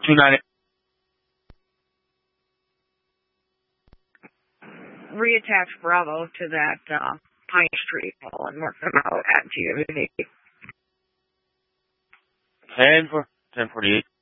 298. Reattach Bravo to that Pine Street call and mark them out at GMV. 1048.